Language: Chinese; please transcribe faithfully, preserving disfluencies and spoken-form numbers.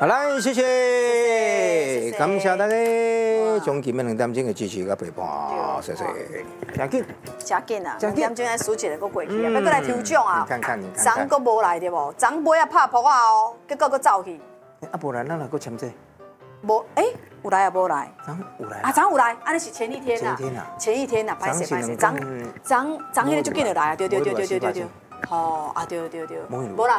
好啦，谢谢，感谢大家将今日两点钟的支持甲陪伴，谢谢，真紧， 真紧啊， 真紧两点钟来数一个，搁过去啊，要搁来抽奖啊， 你看看，你看昨看， 搁无来对无？昨尾啊拍扑啊哦，结果搁走去， 啊，不然咱来搁签这， 无诶，有来啊无来？ 咱有来啊，昨有来，安尼是前一天啊， 前一天啊前一天啊，歹势歹势，昨昨昨昨迄个就紧就来啊，对对对对对对对，哦啊对对对， 无无啦。